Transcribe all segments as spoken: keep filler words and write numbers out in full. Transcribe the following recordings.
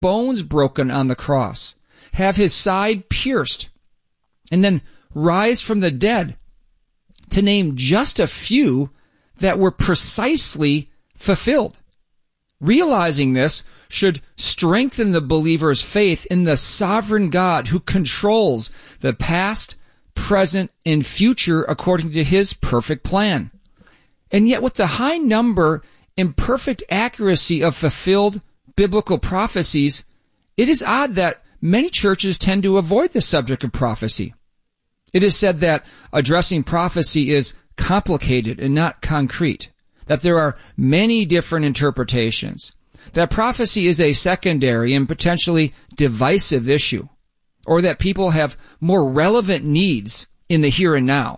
bones broken on the cross, have his side pierced, and then rise from the dead, to name just a few that were precisely fulfilled. Realizing this should strengthen the believer's faith in the sovereign God who controls the past, present, and future according to his perfect plan. And yet with the high number and perfect accuracy of fulfilled biblical prophecies, it is odd that many churches tend to avoid the subject of prophecy. It is said that addressing prophecy is complicated and not concrete, that there are many different interpretations, that prophecy is a secondary and potentially divisive issue, or that people have more relevant needs in the here and now.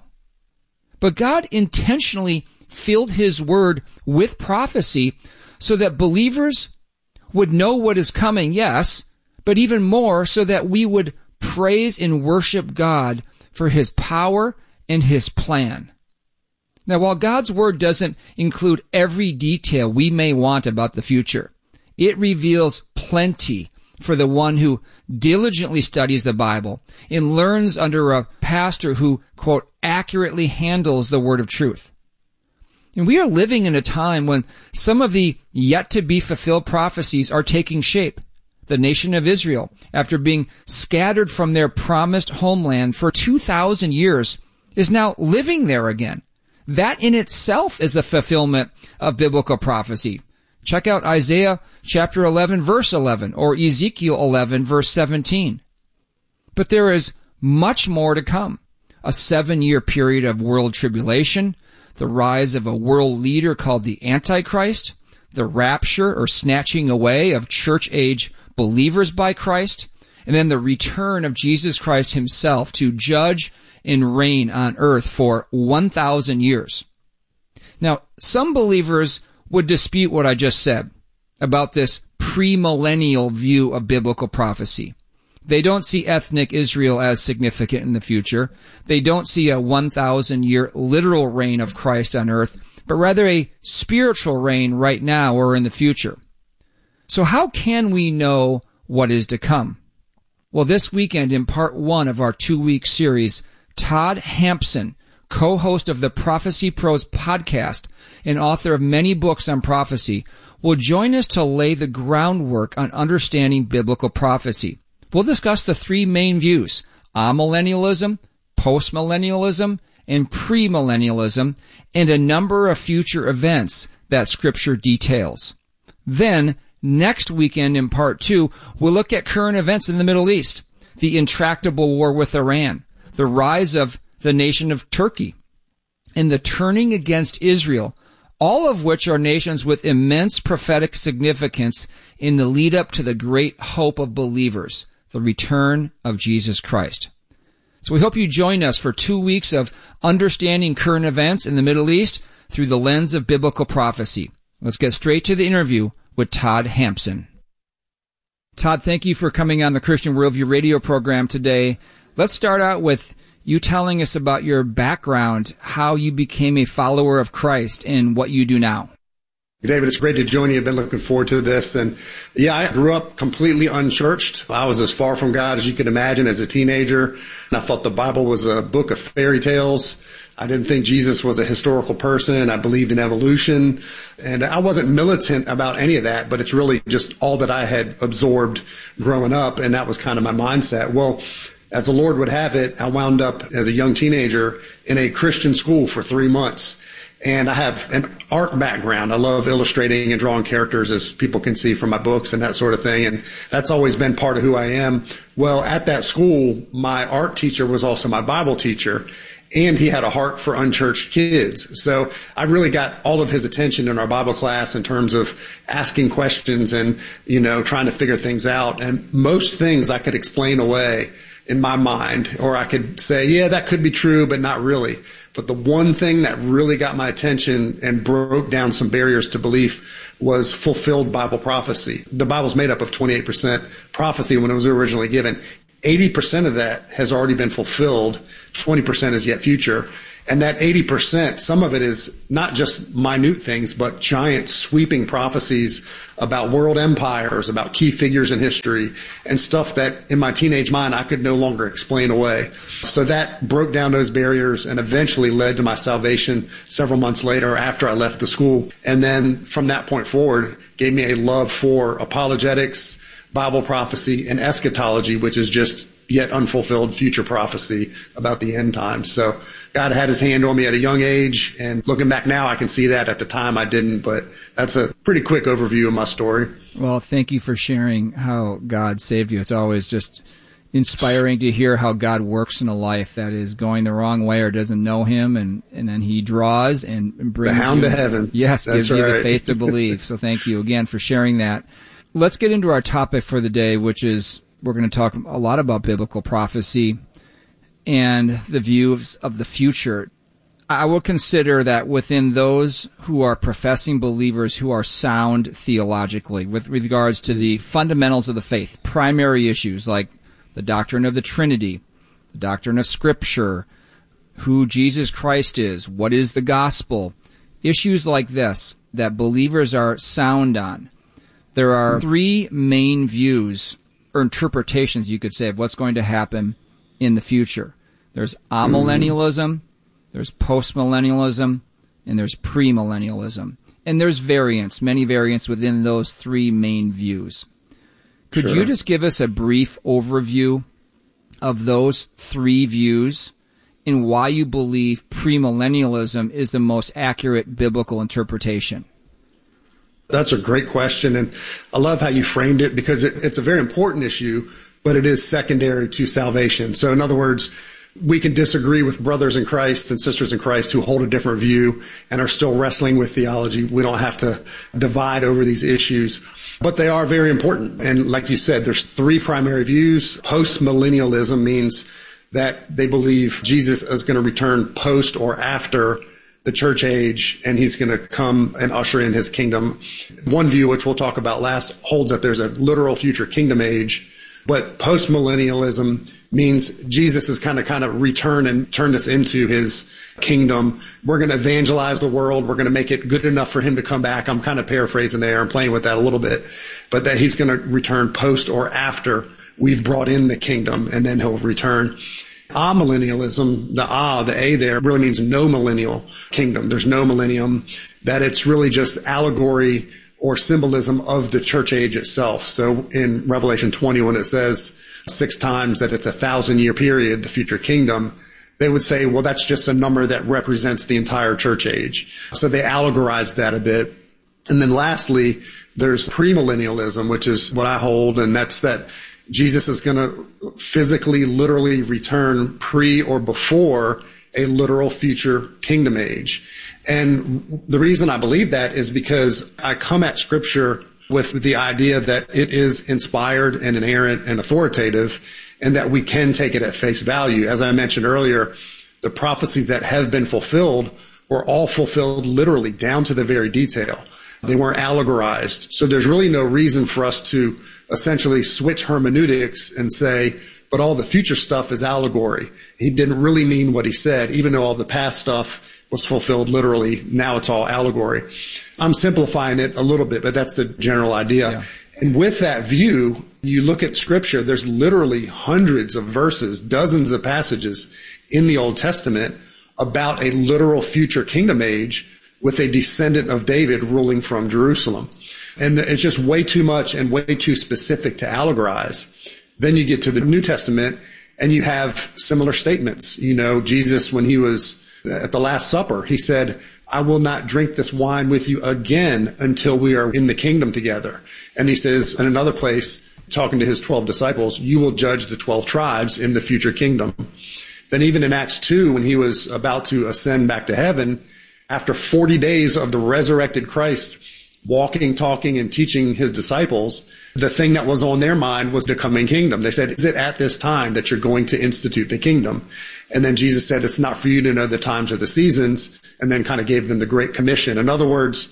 But God intentionally filled his word with prophecy so that believers would know what is coming, yes, but even more so that we would praise and worship God for his power and his plan. Now, while God's word doesn't include every detail we may want about the future, it reveals plenty for the one who diligently studies the Bible and learns under a pastor who, quote, accurately handles the word of truth. And we are living in a time when some of the yet-to-be-fulfilled prophecies are taking shape. The nation of Israel, after being scattered from their promised homeland for two thousand years, is now living there again. That in itself is a fulfillment of biblical prophecy. Check out Isaiah chapter eleven, verse eleven, or Ezekiel eleven, verse seventeen. But there is much more to come. A seven-year period of world tribulation, the rise of a world leader called the Antichrist, the rapture or snatching away of church-age believers by Christ, and then the return of Jesus Christ himself to judge and reign on earth for one thousand years. Now, some believers would dispute what I just said about this premillennial view of biblical prophecy. They don't see ethnic Israel as significant in the future. They don't see a one thousand year literal reign of Christ on earth, but rather a spiritual reign right now or in the future. So how can we know what is to come? Well, this weekend in part one of our two-week series, Todd Hampson, co-host of the Prophecy Pros podcast and author of many books on prophecy, will join us to lay the groundwork on understanding biblical prophecy. We'll discuss the three main views: amillennialism, postmillennialism, and premillennialism, and a number of future events that Scripture details. Then, next weekend in part two, we'll look at current events in the Middle East, the intractable war with Iran, the rise of the nation of Turkey, and the turning against Israel, all of which are nations with immense prophetic significance in the lead up to the great hope of believers, the return of Jesus Christ. So we hope you join us for two weeks of understanding current events in the Middle East through the lens of biblical prophecy. Let's get straight to the interview with Todd Hampson. Todd, thank you for coming on the Christian Worldview radio program today. Let's start out with you telling us about your background, how you became a follower of Christ, and what you do now. David, it's great to join you. I've been looking forward to this. And yeah, I grew up completely unchurched. I was as far from God as you could imagine as a teenager. And I thought the Bible was a book of fairy tales. I didn't think Jesus was a historical person. I believed in evolution. And I wasn't militant about any of that, but it's really just all that I had absorbed growing up. And that was kind of my mindset. Well, as the Lord would have it, I wound up as a young teenager in a Christian school for three months. And I have an art background. I love illustrating and drawing characters, as people can see from my books and that sort of thing. And that's always been part of who I am. Well, at that school, my art teacher was also my Bible teacher, and he had a heart for unchurched kids. So I really got all of his attention in our Bible class in terms of asking questions and, you know, trying to figure things out. And most things I could explain away in my mind, or I could say, yeah, that could be true, but not really. But the one thing that really got my attention and broke down some barriers to belief was fulfilled Bible prophecy. The Bible's made up of twenty-eight percent prophecy when it was originally given. eighty percent of that has already been fulfilled. twenty percent is yet future. And that eighty percent, some of it is not just minute things, but giant sweeping prophecies about world empires, about key figures in history, and stuff that in my teenage mind I could no longer explain away. So that broke down those barriers and eventually led to my salvation several months later after I left the school. And then from that point forward, gave me a love for apologetics, Bible prophecy, and eschatology, which is just yet unfulfilled future prophecy about the end times. So God had his hand on me at a young age, and looking back now, I can see that. At the time I didn't, but that's a pretty quick overview of my story. Well, thank you for sharing how God saved you. It's always just inspiring to hear how God works in a life that is going the wrong way or doesn't know him, and, and then he draws and brings the hound you, to heaven. Yes, That's gives right. you the faith to believe. So thank you again for sharing that. Let's get into our topic for the day, which is we're going to talk a lot about biblical prophecy and the views of the future. I would consider that within those who are professing believers who are sound theologically with regards to the fundamentals of the faith, primary issues like the doctrine of the Trinity, the doctrine of Scripture, who Jesus Christ is, what is the gospel, issues like this that believers are sound on. There are three main views or interpretations, you could say, of what's going to happen in the future. There's amillennialism, there's postmillennialism, and there's premillennialism. And there's variants, many variants within those three main views. Could Sure. you just give us a brief overview of those three views and why you believe premillennialism is the most accurate biblical interpretation? That's a great question, and I love how you framed it because it, it's a very important issue, but it is secondary to salvation. So in other words, we can disagree with brothers in Christ and sisters in Christ who hold a different view and are still wrestling with theology. We don't have to divide over these issues, but they are very important. And like you said, there's three primary views. Postmillennialism means that they believe Jesus is going to return post or after the church age, and he's going to come and usher in his kingdom. One view, which we'll talk about last, holds that there's a literal future kingdom age, but postmillennialism means Jesus is kind of kind of return and turn us into his kingdom. We're going to evangelize the world. We're going to make it good enough for him to come back. I'm kind of paraphrasing there and playing with that a little bit, but that he's going to return post or after we've brought in the kingdom, and then he'll return. Amillennialism, the ah, the A there really means no millennial kingdom. There's no millennium, that it's really just allegory or symbolism of the church age itself. So in Revelation twenty, when it says six times that it's a thousand year period, the future kingdom, they would say, well, that's just a number that represents the entire church age. So they allegorize that a bit. And then lastly, there's premillennialism, which is what I hold, and that's that Jesus is going to physically, literally return pre or before a literal future kingdom age. And the reason I believe that is because I come at Scripture with the idea that it is inspired and inerrant and authoritative, and that we can take it at face value. As I mentioned earlier, the prophecies that have been fulfilled were all fulfilled literally down to the very detail. They weren't allegorized. So there's really no reason for us to essentially switch hermeneutics and say, but all the future stuff is allegory. He didn't really mean what he said, even though all the past stuff was fulfilled literally. Now it's all allegory. I'm simplifying it a little bit, but that's the general idea. Yeah. And with that view, you look at Scripture, there's literally hundreds of verses, dozens of passages in the Old Testament about a literal future kingdom age with a descendant of David ruling from Jerusalem. And it's just way too much and way too specific to allegorize. Then you get to the New Testament and you have similar statements. You know, Jesus, when he was at the Last Supper, he said, I will not drink this wine with you again until we are in the kingdom together. And he says in another place, talking to his twelve disciples, you will judge the twelve tribes in the future kingdom. Then even in Acts two, when he was about to ascend back to heaven, after forty days of the resurrected Christ walking, talking, and teaching his disciples, the thing that was on their mind was the coming kingdom. They said, is it at this time that you're going to institute the kingdom? And then Jesus said, it's not for you to know the times or the seasons, and then kind of gave them the Great Commission. In other words,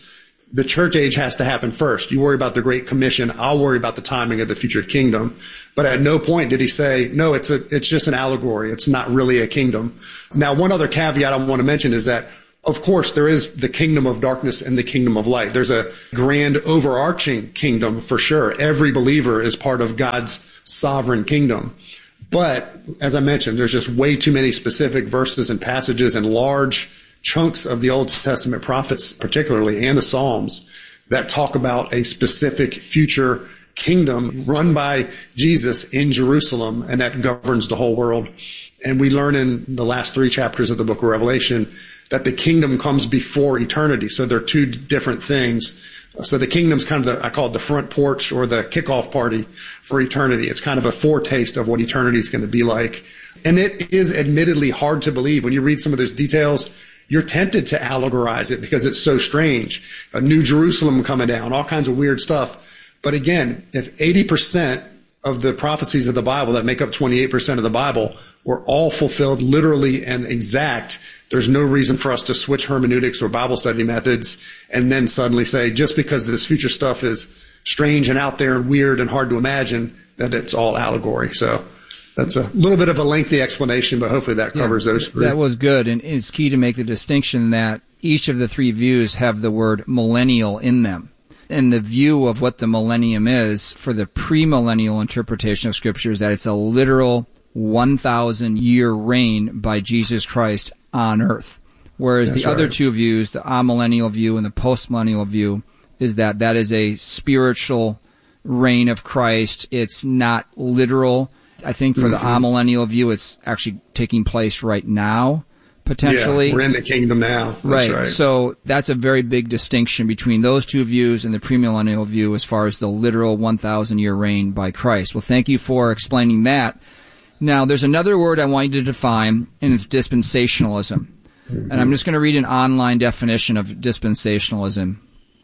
the church age has to happen first. You worry about the Great Commission. I'll worry about the timing of the future kingdom. But at no point did he say, no, it's a, it's just an allegory. It's not really a kingdom. Now, one other caveat I want to mention is that, of course, there is the kingdom of darkness and the kingdom of light. There's a grand overarching kingdom for sure. Every believer is part of God's sovereign kingdom. But as I mentioned, there's just way too many specific verses and passages and large chunks of the Old Testament prophets, particularly, and the Psalms, that talk about a specific future kingdom run by Jesus in Jerusalem, and that governs the whole world. And we learn in the last three chapters of the book of Revelation that the kingdom comes before eternity. So they're two different things. So the kingdom's kind of the, I call it the front porch or the kickoff party for eternity. It's kind of a foretaste of what eternity is going to be like. And it is admittedly hard to believe. When you read some of those details, you're tempted to allegorize it because it's so strange. A new Jerusalem coming down, all kinds of weird stuff. But again, if eighty percent of the prophecies of the Bible that make up twenty-eight percent of the Bible were all fulfilled literally and exact, there's no reason for us to switch hermeneutics or Bible study methods and then suddenly say, just because this future stuff is strange and out there and weird and hard to imagine, that it's all allegory. So that's a little bit of a lengthy explanation, but hopefully that covers yeah, those three. That was good, and it's key to make the distinction that each of the three views have the word millennial in them. And the view of what the millennium is for the premillennial interpretation of Scripture is that it's a literal one thousand year reign by Jesus Christ on earth. Whereas That's the right. other two views, the amillennial view and the postmillennial view, is that that is a spiritual reign of Christ. It's not literal. I think for mm-hmm. the amillennial view, it's actually taking place right now, potentially. Yeah, we're in the kingdom now. That's right. right. So that's a very big distinction between those two views and the premillennial view as far as the literal one thousand year reign by Christ. Well, thank you for explaining that. Now, there's another word I want you to define, and it's dispensationalism. Mm-hmm. And I'm just going to read an online definition of dispensationalism.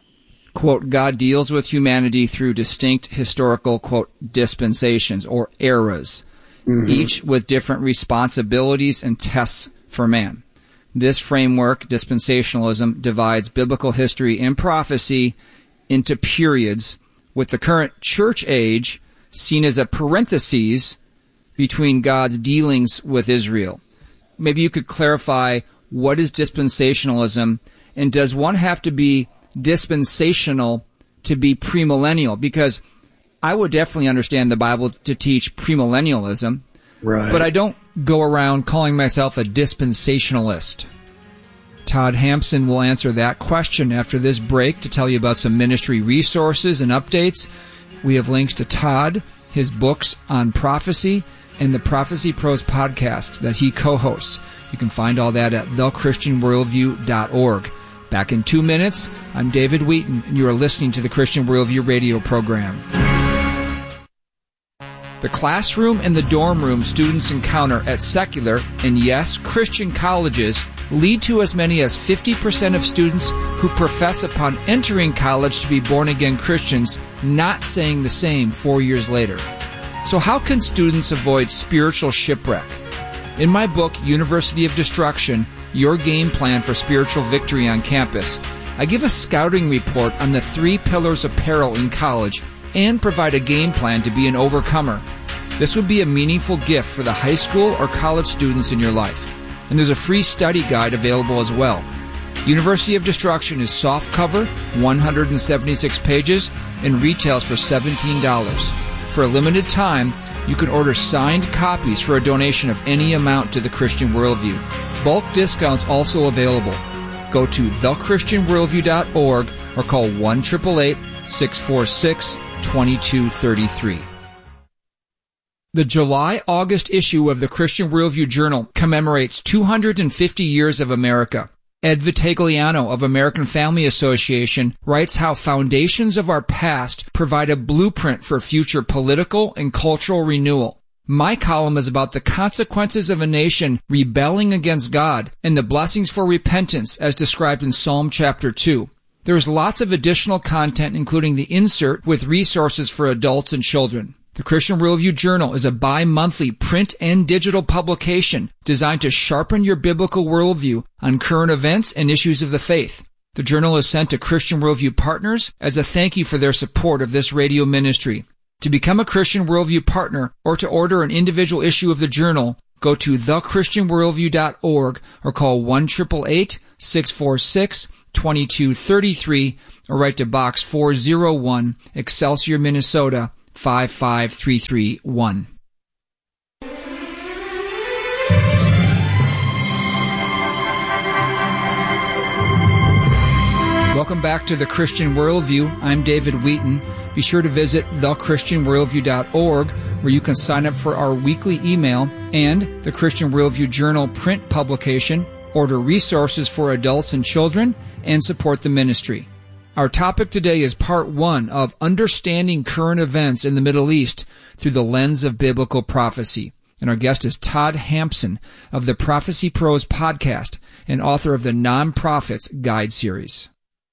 Quote, God deals with humanity through distinct historical, quote, dispensations or eras, mm-hmm. each with different responsibilities and tests for man. This framework, dispensationalism, divides biblical history and prophecy into periods, with the current church age seen as a parenthesis between God's dealings with Israel. Maybe you could clarify, what is dispensationalism, and does one have to be dispensational to be premillennial? Because I would definitely understand the Bible to teach premillennialism, right, but I don't go around calling myself a dispensationalist. Todd Hampson will answer that question after this break to tell you about some ministry resources and updates. We have links to Todd, his books on prophecy, and the Prophecy Pros podcast that he co-hosts. You can find all that at the christian worldview dot org. Back in two minutes, I'm David Wheaton, and you are listening to the Christian Worldview radio program. The classroom and the dorm room students encounter at secular and, yes, Christian colleges lead to as many as fifty percent of students who profess upon entering college to be born-again Christians not saying the same four years later. So how can students avoid spiritual shipwreck? In my book, University of Destruction, Your Game Plan for Spiritual Victory on Campus, I give a scouting report on the three pillars of peril in college and provide a game plan to be an overcomer. This would be a meaningful gift for the high school or college students in your life. And there's a free study guide available as well. University of Destruction is softcover, one hundred seventy-six pages, and retails for seventeen dollars. For a limited time, you can order signed copies for a donation of any amount to the Christian Worldview. Bulk discounts also available. Go to the christian worldview dot org or call one eight eight eight, six four six, two two three three. The July-August issue of the Christian Worldview Journal commemorates two hundred fifty years of America. Ed Vitagliano of American Family Association writes how foundations of our past provide a blueprint for future political and cultural renewal. My column is about the consequences of a nation rebelling against God and the blessings for repentance as described in Psalm chapter two. There is lots of additional content, including the insert with resources for adults and children. The Christian Worldview Journal is a bi-monthly print and digital publication designed to sharpen your biblical worldview on current events and issues of the faith. The journal is sent to Christian Worldview partners as a thank you for their support of this radio ministry. To become a Christian Worldview partner or to order an individual issue of the journal, go to the christian worldview dot org or call one eight eight eight, six four six, two two three three or write to Box four oh one, Excelsior, Minnesota, five five three three one. Welcome back to The Christian Worldview. I'm David Wheaton. Be sure to visit the christian worldview dot org, where you can sign up for our weekly email and the Christian Worldview Journal print publication, order resources for adults and children, and support the ministry. Our topic today is part one of Understanding Current Events in the Middle East Through the Lens of Biblical Prophecy. And our guest is Todd Hampson of the Prophecy Pros podcast and author of the Non-Prophets Guide series.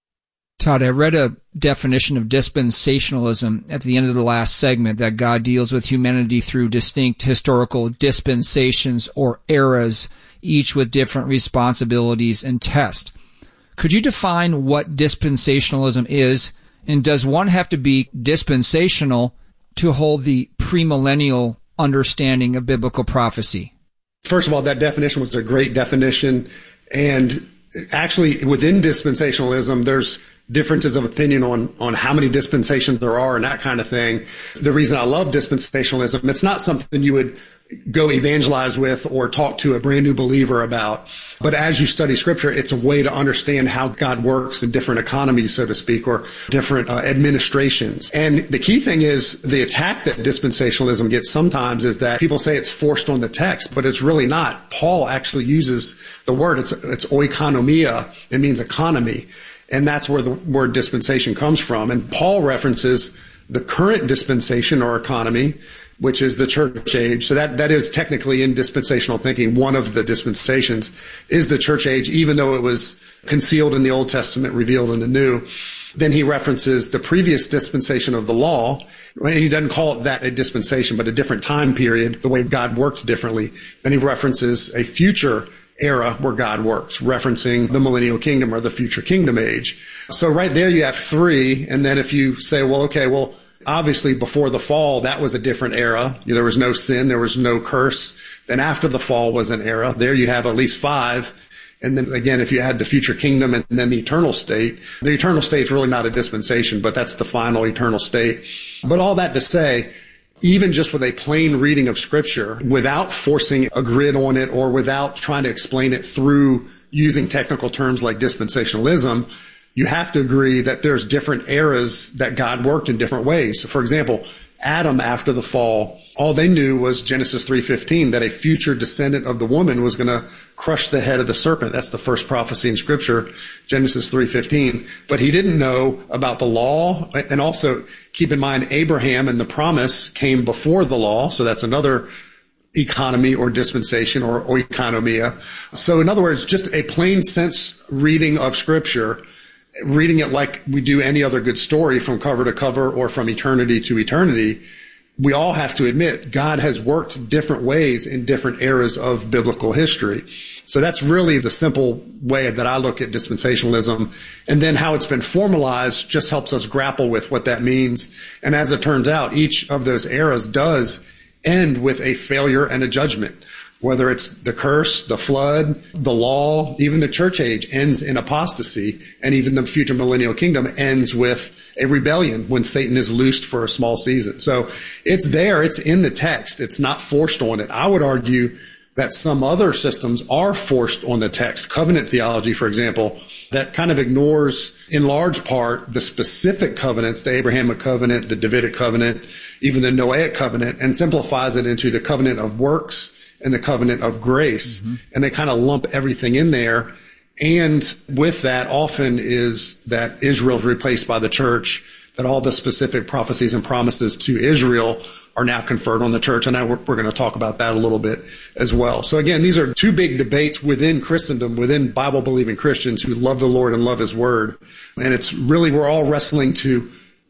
Todd, I read a definition of dispensationalism at the end of the last segment, that God deals with humanity through distinct historical dispensations or eras, each with different responsibilities and tests. Could you define what dispensationalism is, and does one have to be dispensational to hold the premillennial understanding of biblical prophecy? First of all, that definition was a great definition, and actually within dispensationalism, there's differences of opinion on, on how many dispensations there are and that kind of thing. The reason I love dispensationalism, it's not something you would go evangelize with or talk to a brand new believer about. But as you study Scripture, it's a way to understand how God works in different economies, so to speak, or different uh, administrations. And the key thing is the attack that dispensationalism gets sometimes is that people say it's forced on the text, but it's really not. Paul actually uses the word. It's, it's oikonomia. It means economy. And that's where the word dispensation comes from. And Paul references the current dispensation or economy, which is the church age. So that, that is technically in dispensational thinking. One of the dispensations is the church age, even though it was concealed in the Old Testament, revealed in the New. Then he references the previous dispensation of the law. And he doesn't call it that a dispensation, but a different time period, the way God worked differently. Then he references a future era where God works, referencing the millennial kingdom or the future kingdom age. So right there you have three. And then if you say, well, okay, well, obviously before the fall, that was a different era. There was no sin. There was no curse. Then after the fall was an era. There you have at least five. And then again, if you add the future kingdom and then the eternal state, the eternal state is really not a dispensation, but that's the final eternal state. But all that to say, even just with a plain reading of Scripture, without forcing a grid on it or without trying to explain it through using technical terms like dispensationalism, you have to agree that there's different eras that God worked in different ways. So for example, Adam after the fall, all they knew was Genesis three fifteen, that a future descendant of the woman was going to crush the head of the serpent. That's the first prophecy in Scripture, Genesis three fifteen. But he didn't know about the law. And also, keep in mind, Abraham and the promise came before the law. So that's another economy or dispensation or oikonomia. So in other words, just a plain sense reading of Scripture, reading it like we do any other good story from cover to cover or from eternity to eternity, we all have to admit God has worked different ways in different eras of biblical history. So that's really the simple way that I look at dispensationalism. And then how it's been formalized just helps us grapple with what that means. And as it turns out, each of those eras does end with a failure and a judgment. Whether it's the curse, the flood, the law, even the church age ends in apostasy, and even the future millennial kingdom ends with a rebellion when Satan is loosed for a small season. So it's there, it's in the text, it's not forced on it. I would argue that some other systems are forced on the text. Covenant theology, for example, that kind of ignores, in large part, the specific covenants, the Abrahamic covenant, the Davidic covenant, even the Noahic covenant, and simplifies it into the covenant of works and the covenant of grace. Mm-hmm. And they kind of lump everything in there. And with that often is that Israel's replaced by the church, that all the specific prophecies and promises to Israel are now conferred on the church. And now we're, we're going to talk about that a little bit as well. So again, these are two big debates within Christendom, within Bible-believing Christians who love the Lord and love His Word. And it's really, we're all wrestling to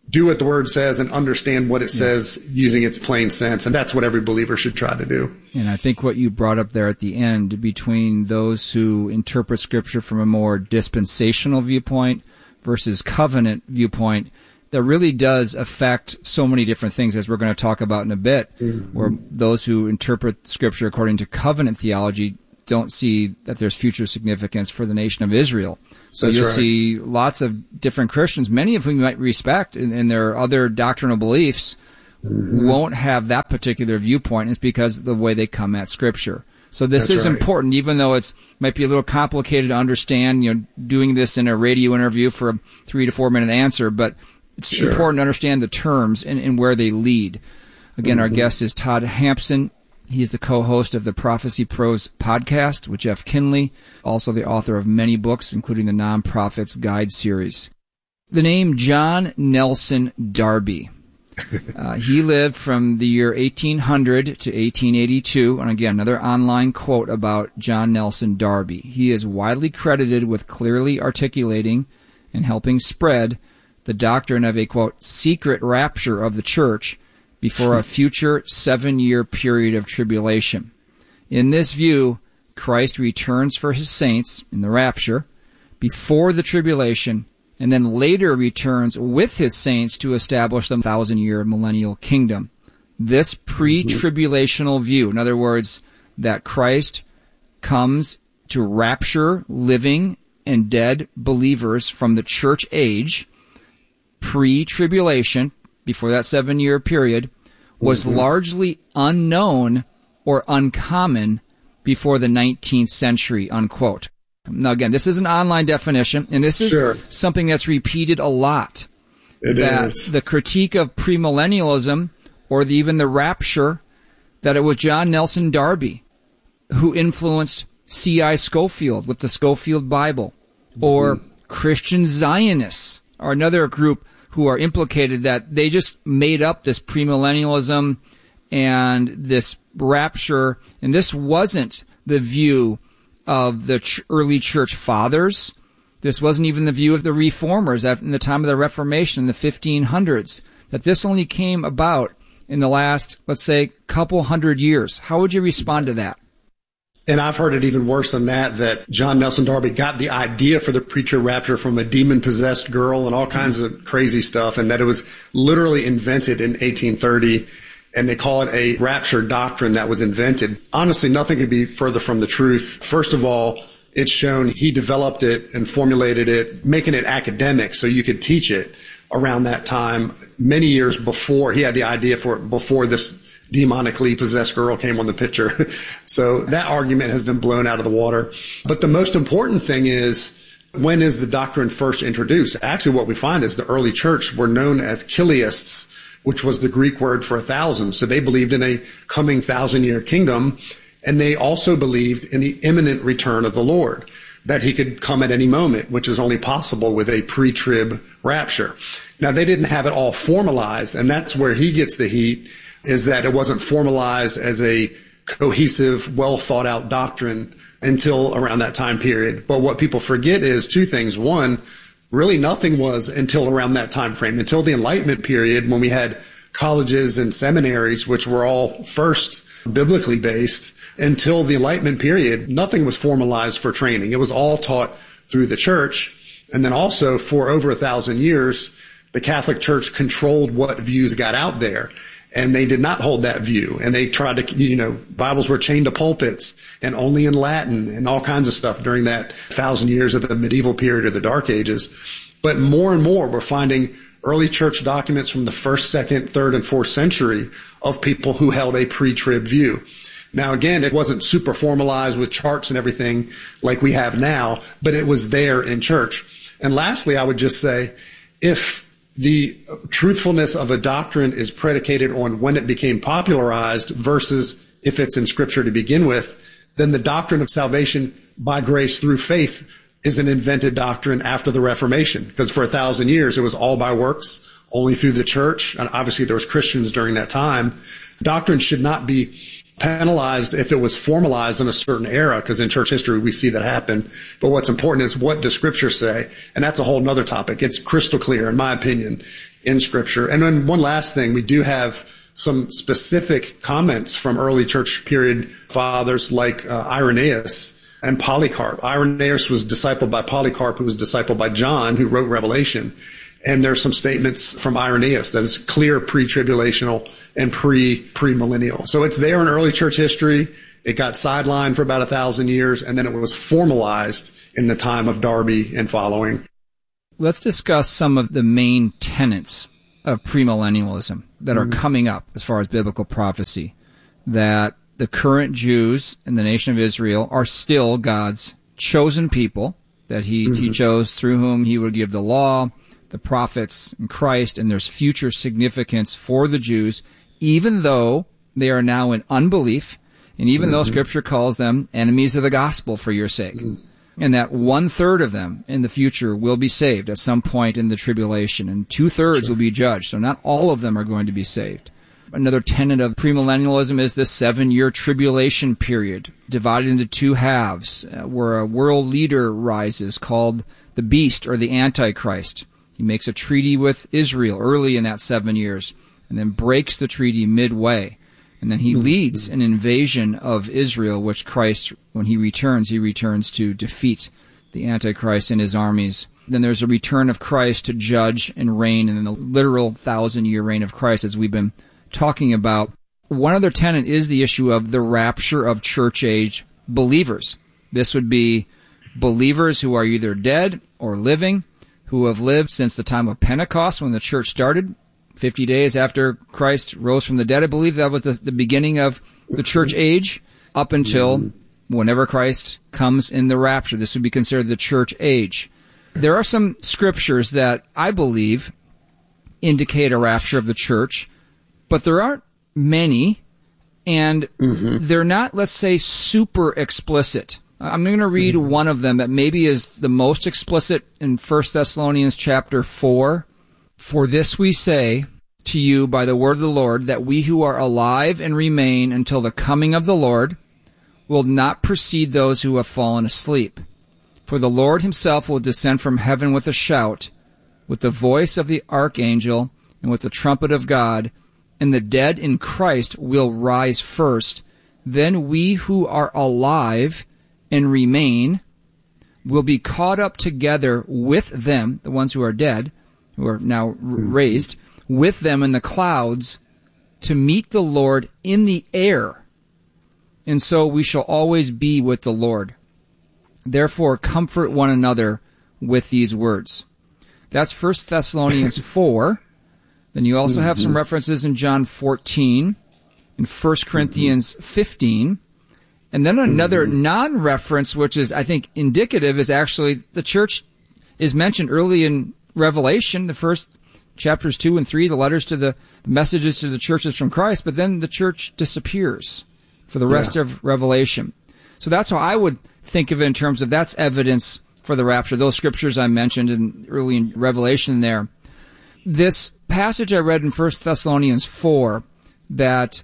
do what the word says and understand what it says using its plain sense. And that's what every believer should try to do. And I think what you brought up there at the end, between those who interpret Scripture from a more dispensational viewpoint versus covenant viewpoint, that really does affect so many different things, as we're going to talk about in a bit, mm-hmm. where those who interpret Scripture according to covenant theology don't see that there's future significance for the nation of Israel. So That's you'll right. see lots of different Christians, many of whom you might respect in, in their other doctrinal beliefs, mm-hmm. won't have that particular viewpoint. It's because of the way they come at Scripture. So this That's is right. important, even though it's might be a little complicated to understand, you know, doing this in a radio interview for a three to four minute answer, but it's Sure. important to understand the terms and, and where they lead. Again, mm-hmm. our guest is Todd Hampson. He is the co-host of the Prophecy Pros podcast with Jeff Kinley, also the author of many books, including the Nonprofits Guide series. The name John Nelson Darby. Uh, he lived from the year eighteen hundred to eighteen eighty-two. And again, another online quote about John Nelson Darby. He is widely credited with clearly articulating and helping spread the doctrine of a, quote, secret rapture of the church before a future seven-year period of tribulation. In this view, Christ returns for his saints in the rapture before the tribulation, and then later returns with his saints to establish the thousand-year millennial kingdom. This pre-tribulational view, in other words, that Christ comes to rapture living and dead believers from the church age, pre-tribulation, before that seven-year period, was mm-hmm. largely unknown or uncommon before the nineteenth century, unquote. Now, again, this is an online definition, and this is sure. something that's repeated a lot. It that is. The critique of premillennialism, or the, even the rapture, that it was John Nelson Darby who influenced C I Scofield with the Scofield Bible, or mm-hmm. Christian Zionists, or another group who are implicated that they just made up this premillennialism and this rapture, and this wasn't the view of the ch- early church fathers. This wasn't even the view of the reformers in the time of the Reformation in the fifteen hundreds, that this only came about in the last, let's say, couple hundred years. How would you respond to that? And I've heard it even worse than that, that John Nelson Darby got the idea for the preacher rapture from a demon-possessed girl and all kinds of crazy stuff, and that it was literally invented in eighteen thirty, and they call it a rapture doctrine that was invented. Honestly, nothing could be further from the truth. First of all, it's shown he developed it and formulated it, making it academic so you could teach it around that time, many years before. He had the idea for it before this demonically possessed girl came on the picture. So that argument has been blown out of the water. But the most important thing is, when is the doctrine first introduced? Actually, what we find is the early church were known as Chiliasts, which was the Greek word for a thousand. So they believed in a coming thousand-year kingdom, and they also believed in the imminent return of the Lord, that he could come at any moment, which is only possible with a pre-trib rapture. Now, they didn't have it all formalized, and that's where he gets the heat, is that it wasn't formalized as a cohesive, well-thought-out doctrine until around that time period. But what people forget is two things. One, really nothing was until around that time frame, until the Enlightenment period, when we had colleges and seminaries, which were all first biblically based. Until the Enlightenment period, nothing was formalized for training. It was all taught through the church. And then also, for over a thousand years, the Catholic Church controlled what views got out there. And they did not hold that view. And they tried to, you know, Bibles were chained to pulpits and only in Latin and all kinds of stuff during that thousand years of the medieval period or the Dark Ages. But more and more, we're finding early church documents from the first, second, third, and fourth century of people who held a pre-trib view. Now, again, it wasn't super formalized with charts and everything like we have now, but it was there in church. And lastly, I would just say, if the truthfulness of a doctrine is predicated on when it became popularized versus if it's in Scripture to begin with, then the doctrine of salvation by grace through faith is an invented doctrine after the Reformation. Because for a thousand years, it was all by works, only through the church. And obviously, there was Christians during that time. Doctrine should not be penalized if it was formalized in a certain era, because in church history we see that happen. But what's important is, what does Scripture say? And that's a whole nother topic. It's crystal clear, in my opinion, in Scripture. And then one last thing, we do have some specific comments from early church period fathers like uh, Irenaeus and Polycarp. Irenaeus was discipled by Polycarp, who was discipled by John, who wrote Revelation. And there's some statements from Irenaeus that is clear pre-tribulational and pre, pre-millennial. So it's there in early church history. It got sidelined for about a thousand years, and then it was formalized in the time of Darby and following. Let's discuss some of the main tenets of premillennialism that are mm-hmm. coming up as far as biblical prophecy, that the current Jews in the nation of Israel are still God's chosen people, that he, mm-hmm. he chose through whom he would give the law, the prophets, and Christ, and there's future significance for the Jews, even though they are now in unbelief, and even mm-hmm. though Scripture calls them enemies of the gospel for your sake. Mm-hmm. And that one-third of them in the future will be saved at some point in the tribulation, and two-thirds sure. will be judged. So not all of them are going to be saved. Another tenet of premillennialism is the seven-year tribulation period, divided into two halves, uh, where a world leader rises called the Beast or the Antichrist. He makes a treaty with Israel early in that seven years, and then breaks the treaty midway. And then he leads an invasion of Israel, which Christ, when he returns, he returns to defeat the Antichrist and his armies. Then there's a return of Christ to judge and reign in the literal thousand-year reign of Christ, as we've been talking about. One other tenet is the issue of the rapture of church-age believers. This would be believers who are either dead or living, who have lived since the time of Pentecost when the church started, fifty days after Christ rose from the dead. I believe that was the, the beginning of the church age up until whenever Christ comes in the rapture. This would be considered the church age. There are some scriptures that I believe indicate a rapture of the church, but there aren't many, and mm-hmm. they're not, let's say, super explicit. I'm going to read mm-hmm. one of them that maybe is the most explicit in First Thessalonians chapter four. For this we say to you by the word of the Lord, that we who are alive and remain until the coming of the Lord will not precede those who have fallen asleep. For the Lord himself will descend from heaven with a shout, with the voice of the archangel, and with the trumpet of God, and the dead in Christ will rise first. Then we who are alive and remain will be caught up together with them, the ones who are dead, who are now r- raised, with them in the clouds to meet the Lord in the air. And so we shall always be with the Lord. Therefore, comfort one another with these words. That's First Thessalonians four. Then you also have some references in John fourteen, in First Corinthians fifteen. And then another non-reference, which is, I think, indicative, is actually the church is mentioned early in Revelation, the first chapters two and three, the letters to the, the messages to the churches from Christ, but then the church disappears for the rest yeah. of Revelation. So that's how I would think of it in terms of that's evidence for the rapture. Those scriptures I mentioned in early in Revelation there. This passage I read in First Thessalonians four, that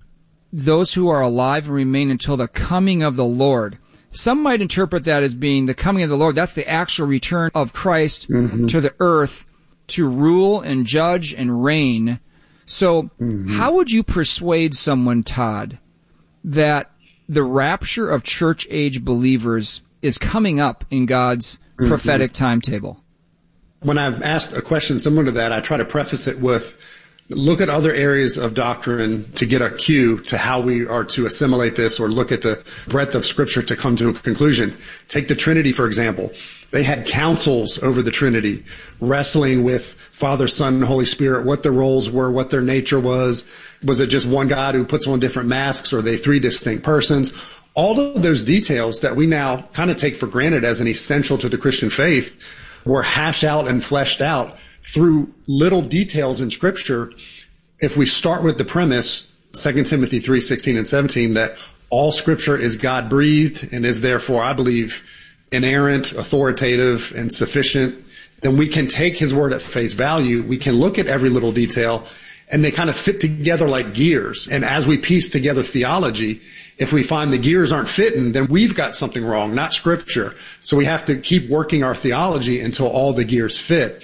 those who are alive and remain until the coming of the Lord. Some might interpret that as being the coming of the Lord. That's the actual return of Christ mm-hmm. to the earth to rule and judge and reign. So mm-hmm. how would you persuade someone, Todd, that the rapture of church-age believers is coming up in God's mm-hmm. prophetic timetable? When I've asked a question similar to that, I try to preface it with, look at other areas of doctrine to get a cue to how we are to assimilate this, or look at the breadth of Scripture to come to a conclusion. Take the Trinity, for example. They had councils over the Trinity, wrestling with Father, Son, and Holy Spirit, what the roles were, what their nature was. Was it just one God who puts on different masks, or are they three distinct persons? All of those details that we now kind of take for granted as an essential to the Christian faith were hashed out and fleshed out through little details in Scripture. If we start with the premise, Second Timothy three sixteen and seventeen, that all Scripture is God-breathed and is therefore, I believe, inerrant, authoritative, and sufficient, then we can take his word at face value. We can look at every little detail, and they kind of fit together like gears. And as we piece together theology, if we find the gears aren't fitting, then we've got something wrong, not Scripture. So we have to keep working our theology until all the gears fit.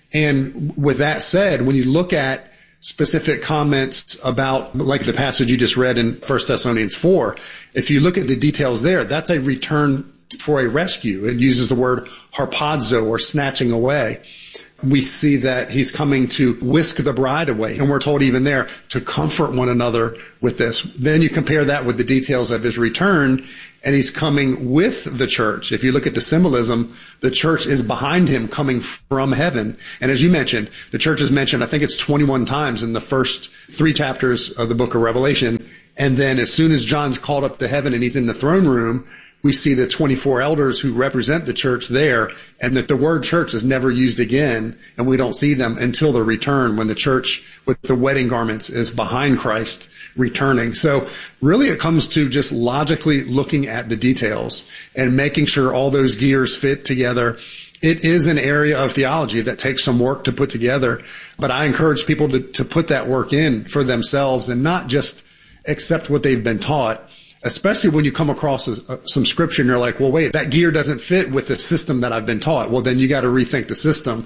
And with that said, when you look at specific comments about, like the passage you just read in First Thessalonians four, if you look at the details there, that's a return for a rescue. It uses the word harpazo, or snatching away. We see that he's coming to whisk the bride away. And we're told even there to comfort one another with this. Then you compare that with the details of his return, and he's coming with the church. If you look at the symbolism, the church is behind him coming from heaven. And as you mentioned, the church is mentioned, I think it's twenty-one times in the first three chapters of the book of Revelation. And then as soon as John's called up to heaven and he's in the throne room, we see the twenty-four elders who represent the church there, and that the word church is never used again, and we don't see them until the return, when the church with the wedding garments is behind Christ returning. So really it comes to just logically looking at the details and making sure all those gears fit together. It is an area of theology that takes some work to put together, but I encourage people to, to put that work in for themselves and not just accept what they've been taught. Especially when you come across a, some scripture and you're like, well, wait, that gear doesn't fit with the system that I've been taught. Well, then you got to rethink the system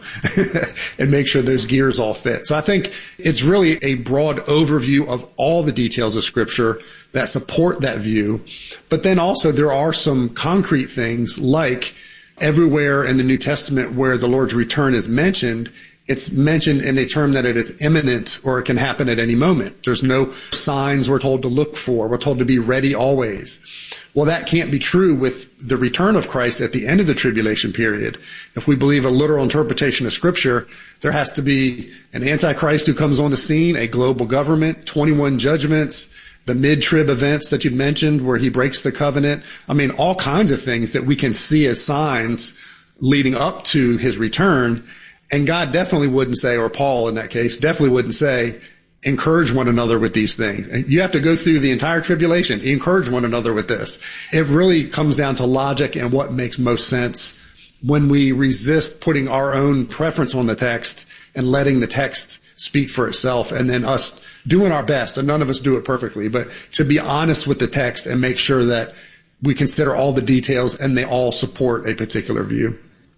and make sure those gears all fit. So I think it's really a broad overview of all the details of scripture that support that view. But then also there are some concrete things, like everywhere in the New Testament where the Lord's return is mentioned, it's mentioned in a term that it is imminent, or it can happen at any moment. There's no signs we're told to look for. We're told to be ready always. Well, that can't be true with the return of Christ at the end of the tribulation period. If we believe a literal interpretation of Scripture, there has to be an Antichrist who comes on the scene, a global government, twenty-one judgments, the mid-trib events that you mentioned where he breaks the covenant. I mean, all kinds of things that we can see as signs leading up to his return. And God definitely wouldn't say, or Paul in that case, definitely wouldn't say, encourage one another with these things. You have to go through the entire tribulation, encourage one another with this. It really comes down to logic and what makes most sense when we resist putting our own preference on the text and letting the text speak for itself, and then us doing our best. And none of us do it perfectly, but to be honest with the text and make sure that we consider all the details and they all support a particular view.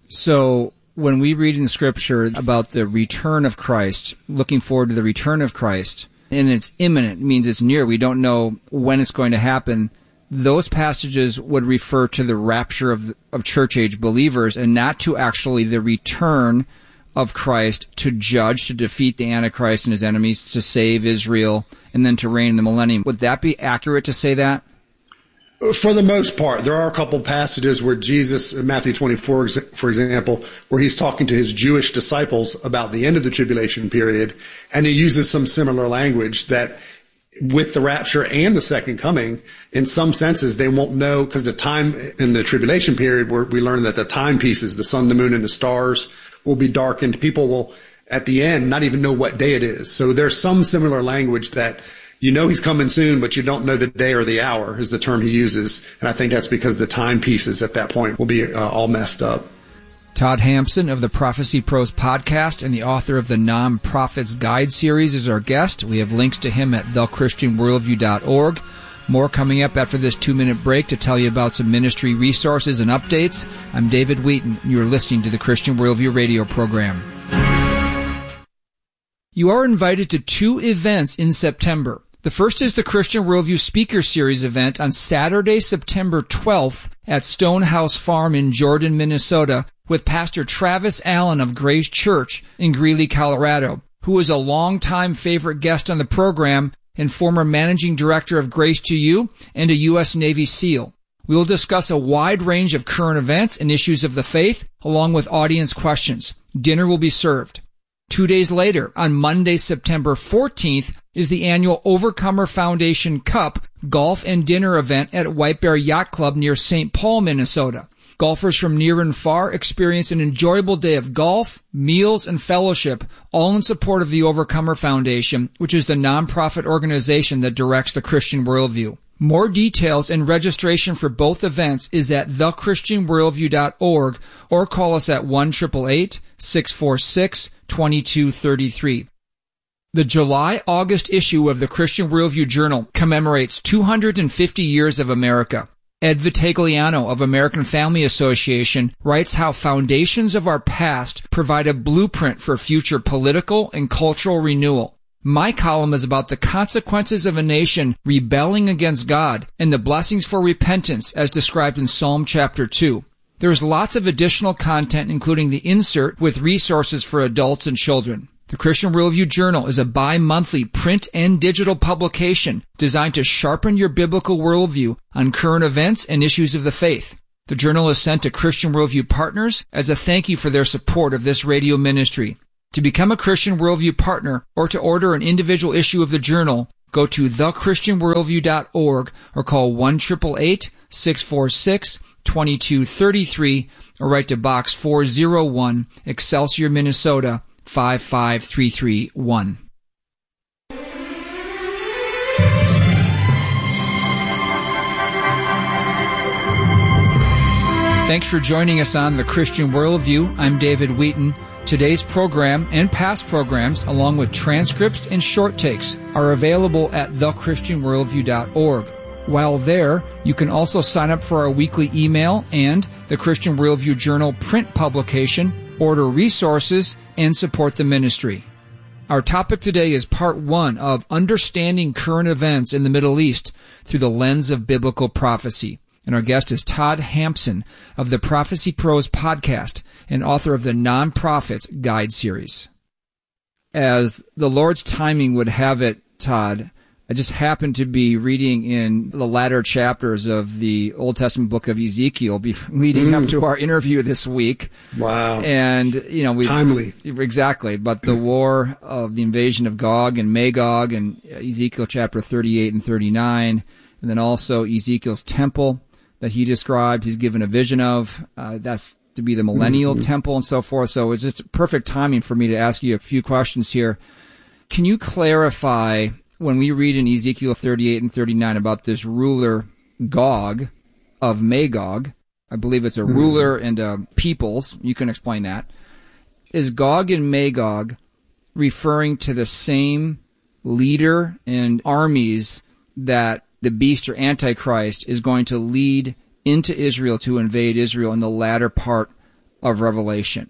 So when we read in Scripture about the return of Christ, looking forward to the return of Christ, and it's imminent, it means it's near, we don't know when it's going to happen, those passages would refer to the rapture of, of church-age believers and not to actually the return of Christ to judge, to defeat the Antichrist and his enemies, to save Israel, and then to reign in the millennium. Would that be accurate to say that? For the most part, there are a couple passages where Jesus, in Matthew twenty-four, for example, where he's talking to his Jewish disciples about the end of the tribulation period, and he uses some similar language that with the rapture and the second coming, in some senses, they won't know, because the time in the tribulation period where we learn that the timepieces, the sun, the moon, and the stars will be darkened. People will, at the end, not even know what day it is. So there's some similar language that you know he's coming soon, but you don't know the day or the hour is the term he uses. And I think that's because the timepieces at that point will be uh, all messed up. Todd Hampson of the Prophecy Pros podcast and the author of the Non-Prophets Guide series is our guest. We have links to him at the christian worldview dot org. More coming up after this two-minute break to tell you about some ministry resources and updates. I'm David Wheaton. You're listening to the Christian Worldview radio program. You are invited to two events in September. The first is the Christian Worldview Speaker Series event on Saturday, September twelfth at Stonehouse Farm in Jordan, Minnesota, with Pastor Travis Allen of Grace Church in Greeley, Colorado, who is a longtime favorite guest on the program and former managing director of Grace to You and a U S Navy SEAL. We will discuss a wide range of current events and issues of the faith, along with audience questions. Dinner will be served. Two days later, on Monday, September fourteenth, is the annual Overcomer Foundation Cup golf and dinner event at White Bear Yacht Club near Saint Paul, Minnesota. Golfers from near and far experience an enjoyable day of golf, meals, and fellowship, all in support of the Overcomer Foundation, which is the nonprofit organization that directs the Christian Worldview. More details and registration for both events is at the christian worldview dot org or call us at one eight eight eight, six four six, two two three three. The July-August issue of the Christian Worldview Journal commemorates two hundred fifty years of America. Ed Vitagliano of American Family Association writes how foundations of our past provide a blueprint for future political and cultural renewal. My column is about the consequences of a nation rebelling against God and the blessings for repentance as described in Psalm chapter two. There's lots of additional content, including the insert with resources for adults and children. The Christian Worldview Journal is a bi-monthly print and digital publication designed to sharpen your biblical worldview on current events and issues of the faith. The journal is sent to Christian Worldview partners as a thank you for their support of this radio ministry. To become a Christian Worldview partner or to order an individual issue of the journal, go to the christian worldview dot org or call one eight eight eight, six four six, two two three three or write to Box four oh one, Excelsior, Minnesota, five five three three one. Thanks for joining us on The Christian Worldview. I'm David Wheaton. Today's program and past programs, along with transcripts and short takes, are available at the christian worldview dot org. While there, you can also sign up for our weekly email and the Christian Worldview Journal print publication, order resources, and support the ministry. Our topic today is part one of Understanding Current Events in the Middle East through the Lens of Biblical Prophecy. And our guest is Todd Hampson of the Prophecy Pros podcast and author of the Non-Prophets Guide series. As the Lord's timing would have it, Todd, I just happened to be reading in the latter chapters of the Old Testament book of Ezekiel be- leading mm. up to our interview this week. Wow. And, you know, we timely. Exactly. But the war of the invasion of Gog and Magog and Ezekiel chapter thirty-eight and thirty-nine, and then also Ezekiel's temple that he described, he's given a vision of. Uh, that's to be the millennial mm-hmm. temple and so forth. So it's just perfect timing for me to ask you a few questions here. Can you clarify, when we read in Ezekiel thirty-eight and thirty-nine about this ruler Gog of Magog, I believe it's a mm-hmm. ruler and a peoples, you can explain that. Is Gog and Magog referring to the same leader and armies that the beast or Antichrist is going to lead into Israel to invade Israel in the latter part of Revelation?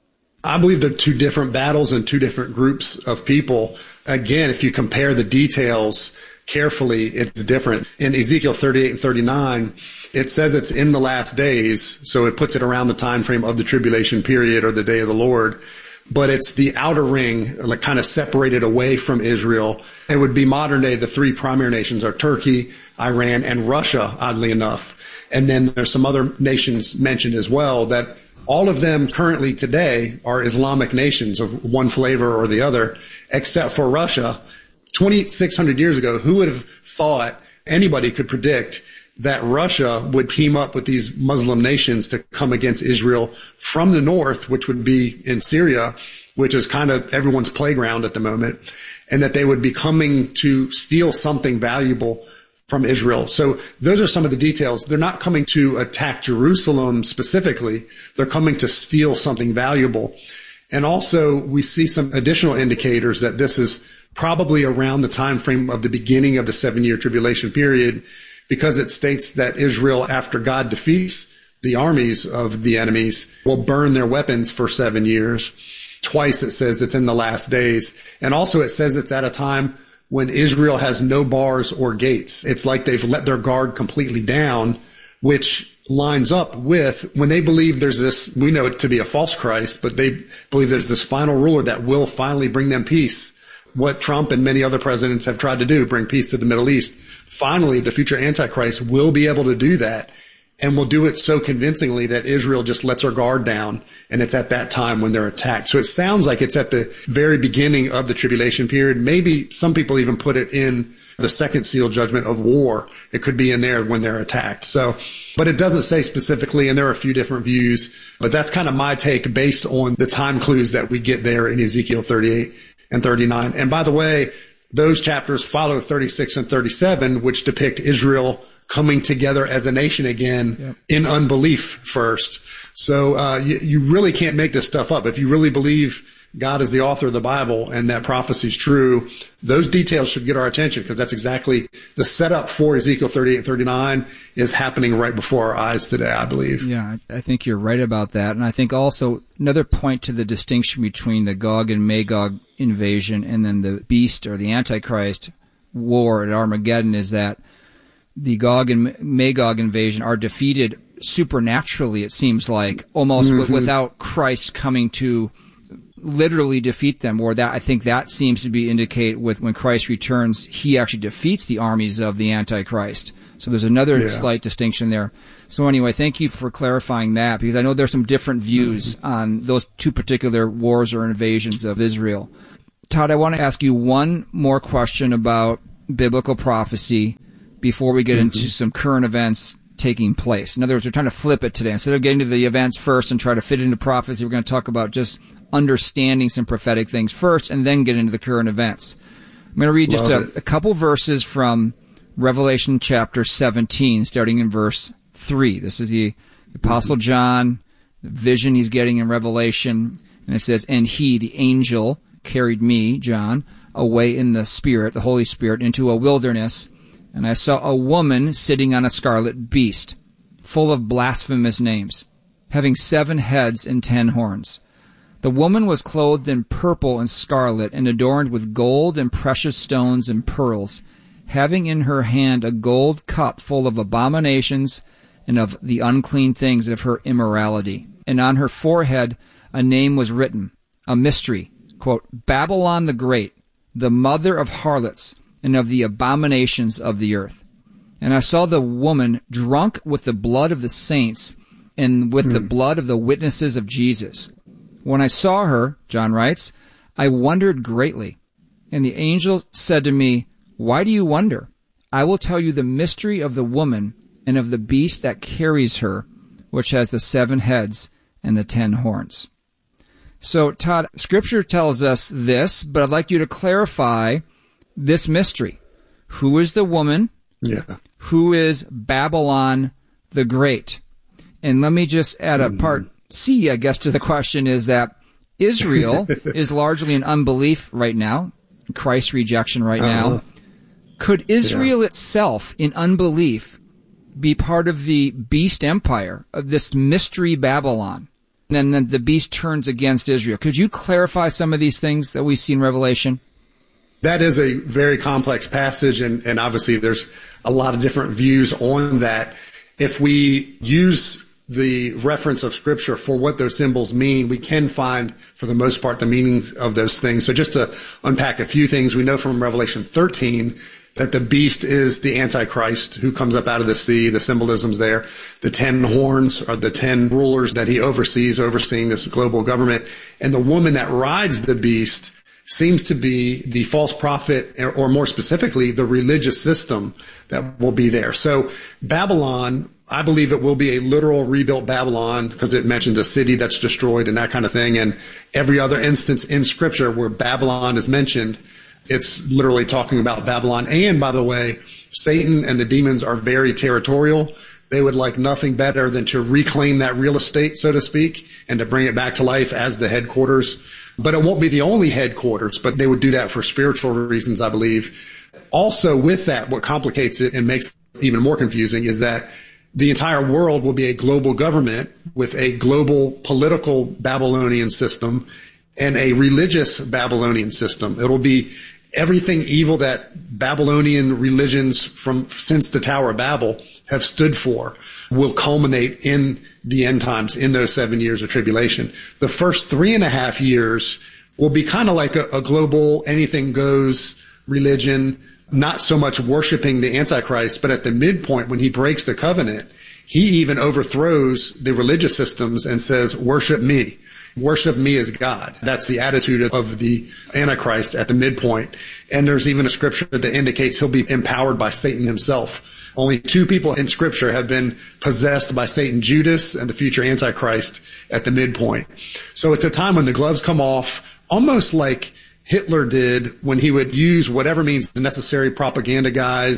I believe they're two different battles and two different groups of people. Again, if you compare the details carefully, it's different. In Ezekiel thirty-eight and thirty-nine, it says it's in the last days, so it puts it around the time frame of the tribulation period or the day of the Lord. But it's the outer ring, like kind of separated away from Israel. It would be modern day. The three primary nations are Turkey, Iran, and Russia, oddly enough. And then there's some other nations mentioned as well that all of them currently today are Islamic nations of one flavor or the other, except for Russia. twenty-six hundred years ago, who would have thought anybody could predict that Russia would team up with these Muslim nations to come against Israel from the north, which would be in Syria, which is kind of everyone's playground at the moment, and that they would be coming to steal something valuable from Israel. So those are some of the details. They're not coming to attack Jerusalem specifically. They're coming to steal something valuable. And also we see some additional indicators that this is probably around the time frame of the beginning of the seven-year tribulation period, because it states that Israel, after God defeats the armies of the enemies, will burn their weapons for seven years. Twice it says it's in the last days. And also it says it's at a time when Israel has no bars or gates. It's like they've let their guard completely down, which lines up with when they believe there's this, we know it to be a false Christ, but they believe there's this final ruler that will finally bring them peace. What Trump and many other presidents have tried to do, bring peace to the Middle East. Finally, the future Antichrist will be able to do that, and will do it so convincingly that Israel just lets her guard down, and it's at that time when they're attacked. So it sounds like it's at the very beginning of the tribulation period. Maybe some people even put it in the second seal judgment of war. It could be in there when they're attacked. So, but it doesn't say specifically, and there are a few different views, but that's kind of my take based on the time clues that we get there in Ezekiel thirty-eight and thirty-nine. And by the way, those chapters follow thirty-six and thirty-seven, which depict Israel coming together as a nation again yep. in unbelief first. So uh, you, you really can't make this stuff up. If you really believe God is the author of the Bible and that prophecy is true, those details should get our attention because that's exactly the setup for Ezekiel thirty-eight and thirty-nine is happening right before our eyes today, I believe. Yeah, I think you're right about that. And I think also another point to the distinction between the Gog and Magog invasion and then the beast or the Antichrist war at Armageddon is that the Gog and Magog invasion are defeated supernaturally, it seems like, almost mm-hmm. w- without Christ coming to literally defeat them, or that I think that seems to be indicate with when Christ returns, he actually defeats the armies of the Antichrist. So there's another yeah. slight distinction there. So anyway, thank you for clarifying that, because I know there's some different views mm-hmm. on those two particular wars or invasions of Israel. Todd, I want to ask you one more question about biblical prophecy before we get mm-hmm. into some current events taking place. In other words, we're trying to flip it today. Instead of getting to the events first and try to fit it into prophecy, we're going to talk about just understanding some prophetic things first and then get into the current events. I'm going to read just a, a couple verses from Revelation chapter seventeen, starting in verse three. This is the Apostle mm-hmm. John, the vision he's getting in Revelation. And it says, "And he, the angel, carried me, John, away in the Spirit, the Holy Spirit, into a wilderness. And I saw a woman sitting on a scarlet beast, full of blasphemous names, having seven heads and ten horns. The woman was clothed in purple and scarlet, and adorned with gold and precious stones and pearls, having in her hand a gold cup full of abominations and of the unclean things of her immorality. And on her forehead a name was written, a mystery, quote, Babylon the Great, the mother of harlots, and of the abominations of the earth. And I saw the woman drunk with the blood of the saints and with mm. the blood of the witnesses of Jesus. When I saw her," John writes, "I wondered greatly. And the angel said to me, 'Why do you wonder? I will tell you the mystery of the woman and of the beast that carries her, which has the seven heads and the ten horns.'" So, Todd, Scripture tells us this, but I'd like you to clarify this mystery. Who is the woman? Yeah. Who is Babylon the Great? And let me just add a part C, I guess, to the question is that Israel is largely in unbelief right now, Christ's rejection right uh-huh. now. Could Israel yeah. itself, in unbelief, be part of the beast empire, of this mystery Babylon? And then the beast turns against Israel. Could you clarify some of these things that we see in Revelation? That is a very complex passage, and, and obviously there's a lot of different views on that. If we use the reference of Scripture for what those symbols mean, we can find, for the most part, the meanings of those things. So just to unpack a few things, we know from Revelation thirteen that the beast is the Antichrist who comes up out of the sea. The symbolism's there. The ten horns are the ten rulers that he oversees, overseeing this global government. And the woman that rides the beast seems to be the false prophet, or more specifically, the religious system that will be there. So Babylon, I believe it will be a literal rebuilt Babylon, because it mentions a city that's destroyed and that kind of thing. And every other instance in Scripture where Babylon is mentioned, it's literally talking about Babylon. And by the way, Satan and the demons are very territorial. They would like nothing better than to reclaim that real estate, so to speak, and to bring it back to life as the headquarters. But it won't be the only headquarters, but they would do that for spiritual reasons, I believe. Also with that, what complicates it and makes it even more confusing is that the entire world will be a global government with a global political Babylonian system and a religious Babylonian system. It'll be everything evil that Babylonian religions from since the Tower of Babel have stood for will culminate in the end times, in those seven years of tribulation. The first three and a half years will be kind of like a, a global anything goes religion, not so much worshiping the Antichrist, but at the midpoint when he breaks the covenant, he even overthrows the religious systems and says, worship me. Worship me as God. That's the attitude of the Antichrist at the midpoint. And there's even a scripture that indicates he'll be empowered by Satan himself. Only two people in Scripture have been possessed by Satan, Judas and the future Antichrist at the midpoint. So it's a time when the gloves come off, almost like Hitler did when he would use whatever means necessary, propaganda guys,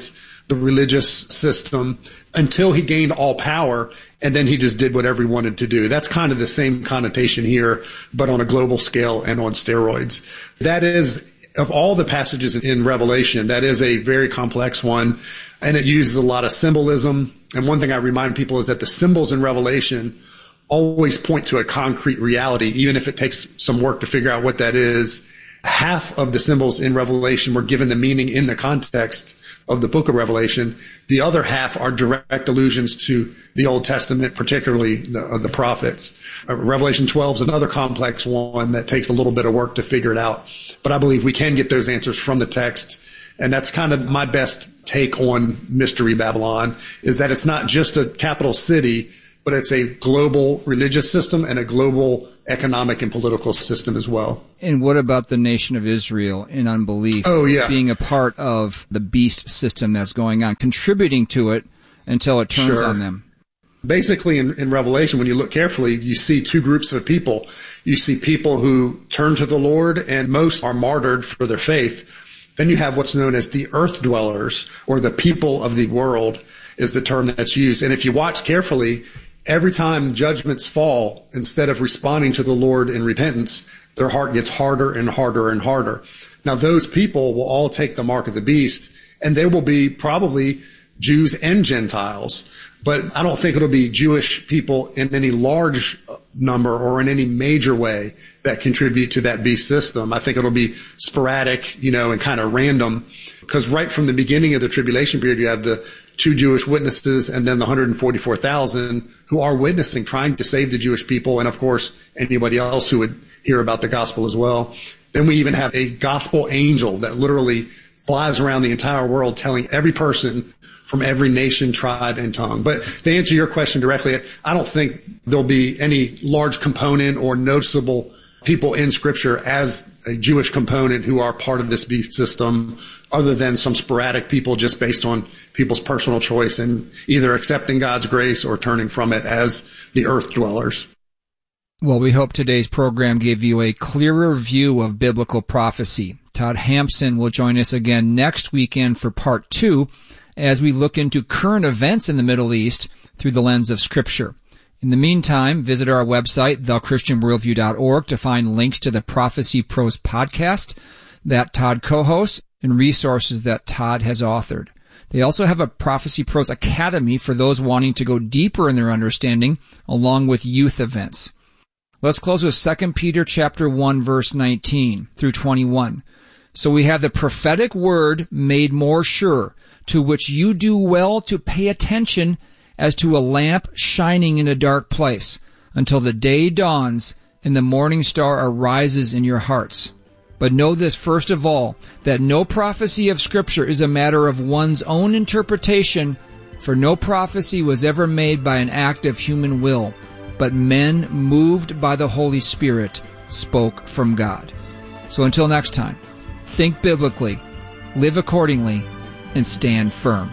the religious system until he gained all power, and then he just did whatever he wanted to do. That's kind of the same connotation here, but on a global scale and on steroids. That is, of all the passages in Revelation, that is a very complex one, and it uses a lot of symbolism. And one thing I remind people is that the symbols in Revelation always point to a concrete reality, even if it takes some work to figure out what that is. Half of the symbols in Revelation were given the meaning in the context of the book of Revelation. The other half are direct allusions to the Old Testament, particularly the, uh, the prophets. Uh, Revelation twelve is another complex one that takes a little bit of work to figure it out. But I believe we can get those answers from the text. And that's kind of my best take on Mystery Babylon, is that it's not just a capital city, but it's a global religious system and a global economic and political system as well. And what about the nation of Israel in unbelief? Oh, yeah. Being a part of the beast system that's going on, contributing to it until it turns Sure. on them. Basically, in, in Revelation, when you look carefully, you see two groups of people. You see people who turn to the Lord, and most are martyred for their faith. Then you have what's known as the earth dwellers, or the people of the world is the term that's used. And if you watch carefully, every time judgments fall, instead of responding to the Lord in repentance, their heart gets harder and harder and harder. Now, those people will all take the mark of the beast, and they will be probably Jews and Gentiles. But I don't think it'll be Jewish people in any large number or in any major way that contribute to that beast system. I think it'll be sporadic, you know, and kind of random, because right from the beginning of the tribulation period, you have the two Jewish witnesses and then the one hundred forty-four thousand who are witnessing, trying to save the Jewish people, and of course anybody else who would hear about the gospel as well. Then we even have a gospel angel that literally flies around the entire world telling every person from every nation, tribe, and tongue. But to answer your question directly, I don't think there'll be any large component or noticeable people in Scripture as a Jewish component who are part of this beast system, other than some sporadic people just based on people's personal choice and either accepting God's grace or turning from it as the earth dwellers. Well, we hope today's program gave you a clearer view of biblical prophecy. Todd Hampson will join us again next weekend for part two as we look into current events in the Middle East through the lens of Scripture. In the meantime, visit our website, the christian worldview dot org, to find links to the Prophecy Pros podcast that Todd co-hosts and resources that Todd has authored. They also have a Prophecy Pros Academy for those wanting to go deeper in their understanding, along with youth events. Let's close with Second Peter chapter one, verse nineteen through twenty-one. So we have the prophetic word made more sure, to which you do well to pay attention as to a lamp shining in a dark place, until the day dawns and the morning star arises in your hearts. But know this first of all, that no prophecy of Scripture is a matter of one's own interpretation, for no prophecy was ever made by an act of human will, but men moved by the Holy Spirit spoke from God. So until next time, think biblically, live accordingly, and stand firm.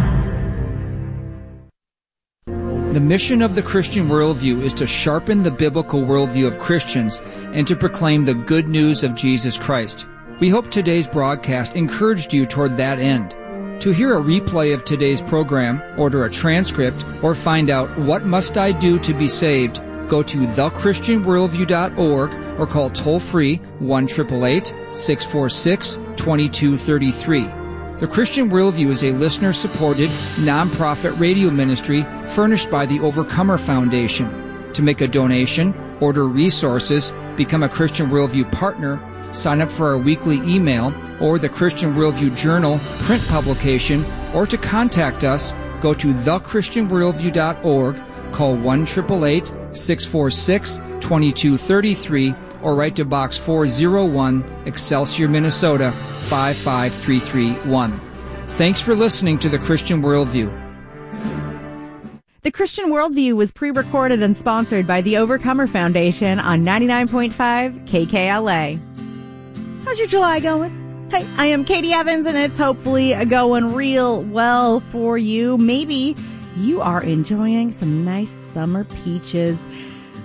The mission of the Christian Worldview is to sharpen the biblical worldview of Christians and to proclaim the good news of Jesus Christ. We hope today's broadcast encouraged you toward that end. To hear a replay of today's program, order a transcript, or find out what must I do to be saved, go to the christian worldview dot org or call toll-free one eight eight eight, six four six, two two three three. The Christian Worldview is a listener-supported, nonprofit radio ministry furnished by the Overcomer Foundation. To make a donation, order resources, become a Christian Worldview partner, sign up for our weekly email or the Christian Worldview Journal print publication, or to contact us, go to the christian worldview dot org, call one eight eight eight, six four six, two two three three, or write to Box four oh one, Excelsior, Minnesota, five five three three one. Thanks for listening to The Christian Worldview. The Christian Worldview was pre-recorded and sponsored by the Overcomer Foundation on ninety-nine point five K K L A. How's your July going? Hey, I am Katie Evans, and it's hopefully going real well for you. Maybe you are enjoying some nice summer peaches.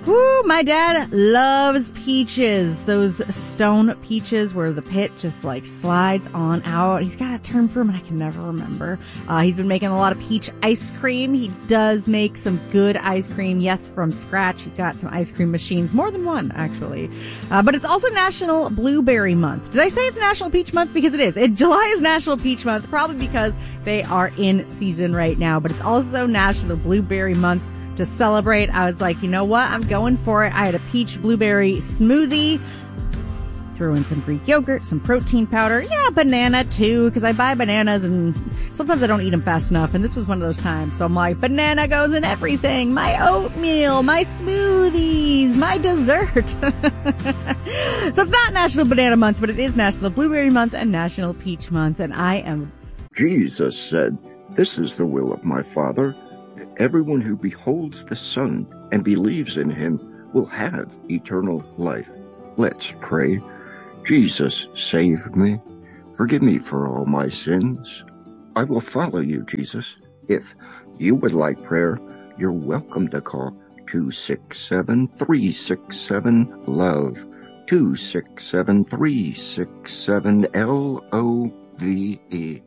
Woo, my dad loves peaches. Those stone peaches where the pit just like slides on out. He's got a term for them and I can never remember. Uh, he's been making a lot of peach ice cream. He does make some good ice cream. Yes, from scratch. He's got some ice cream machines. More than one, actually. Uh, but it's also National Blueberry Month. Did I say it's National Peach Month? Because it is. It, July is National Peach Month, probably because they are in season right now. But it's also National Blueberry Month. To celebrate, I was like, you know what? I'm going for it. I had a peach blueberry smoothie. Threw in some Greek yogurt, some protein powder. Yeah, banana too, because I buy bananas and sometimes I don't eat them fast enough. And this was one of those times. So my banana goes in everything. My oatmeal, my smoothies, my dessert. So it's not National Banana Month, but it is National Blueberry Month and National Peach Month. And I am... Jesus said, "This is the will of my Father. Everyone who beholds the Son and believes in him will have eternal life." Let's pray. Jesus, save me. Forgive me for all my sins. I will follow you, Jesus. If you would like prayer, you're welcome to call two six seven, three six seven, LOVE, two six seven, three six seven, L O V E.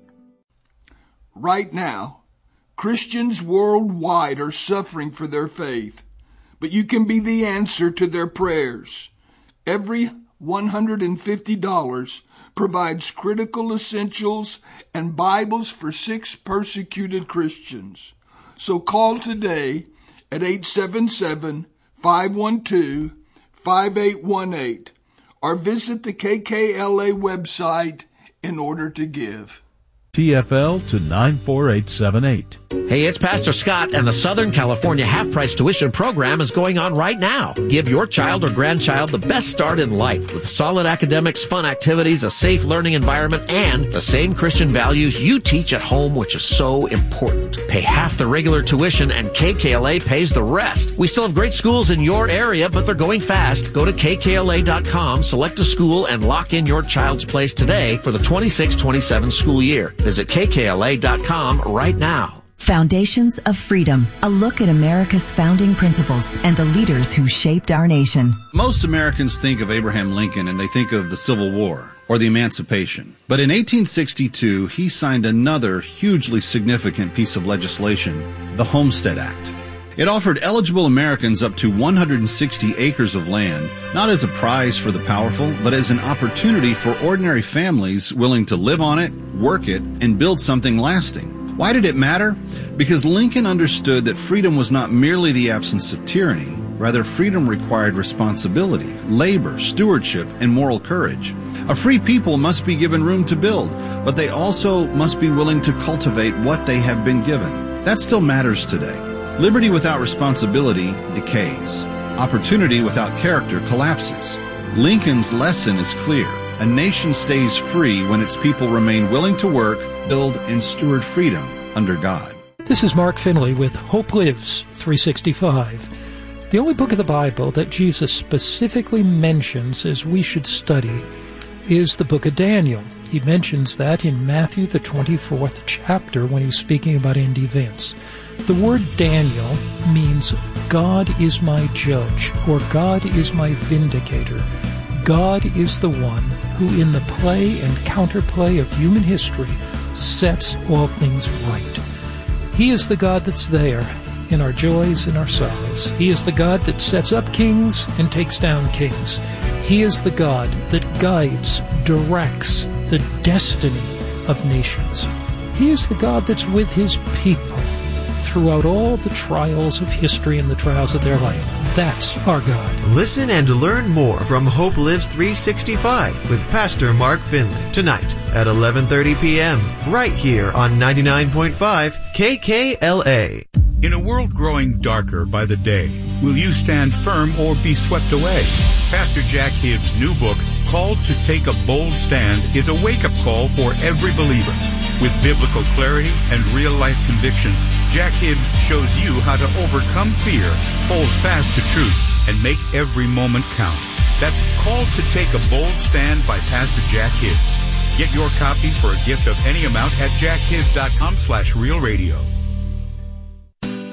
Right now, Christians worldwide are suffering for their faith, but you can be the answer to their prayers. Every one hundred fifty dollars provides critical essentials and Bibles for six persecuted Christians. So call today at eight seven seven, five one two, five eight one eight or visit the K K L A website in order to give. T F L to nine four eight seven eight. Hey, it's Pastor Scott, and the Southern California half-price tuition program is going on right now. Give your child or grandchild the best start in life with solid academics, fun activities, a safe learning environment, and the same Christian values you teach at home, which is so important. Pay half the regular tuition, and K K L A pays the rest. We still have great schools in your area, but they're going fast. Go to K K L A dot com, select a school, and lock in your child's place today for the twenty-six twenty-seven school year. Visit K K L A dot com right now. Foundations of Freedom, a look at America's founding principles and the leaders who shaped our nation. Most Americans think of Abraham Lincoln and they think of the Civil War or the Emancipation. But in eighteen sixty-two, he signed another hugely significant piece of legislation, the Homestead Act. It offered eligible Americans up to one hundred sixty acres of land, not as a prize for the powerful, but as an opportunity for ordinary families willing to live on it, work it, and build something lasting. Why did it matter? Because Lincoln understood that freedom was not merely the absence of tyranny. Rather, freedom required responsibility, labor, stewardship, and moral courage. A free people must be given room to build, but they also must be willing to cultivate what they have been given. That still matters today. Liberty without responsibility decays. Opportunity without character collapses. Lincoln's lesson is clear. A nation stays free when its people remain willing to work, build, and steward freedom under God. This is Mark Finley with Hope Lives three sixty-five. The only book of the Bible that Jesus specifically mentions as we should study is the book of Daniel. He mentions that in Matthew, the twenty-fourth chapter, when he's speaking about end events. The word Daniel means God is my judge, or God is my vindicator. God is the one who, in the play and counterplay of human history, sets all things right. He is the God that's there in our joys and our sorrows. He is the God that sets up kings and takes down kings. He is the God that guides, directs the destiny of nations. He is the God that's with his people throughout all the trials of history and the trials of their life. That's our God. Listen and learn more from Hope Lives three sixty-five with Pastor Mark Finley tonight at eleven thirty p.m. right here on ninety-nine point five K K L A. In a world growing darker by the day, will you stand firm or be swept away? Pastor Jack Hibbs' new book, Called to Take a Bold Stand, is a wake-up call for every believer. With biblical clarity and real-life conviction, Jack Hibbs shows you how to overcome fear, hold fast to truth, and make every moment count. That's Called to Take a Bold Stand by Pastor Jack Hibbs. Get your copy for a gift of any amount at jack hibbs dot com slash real radio.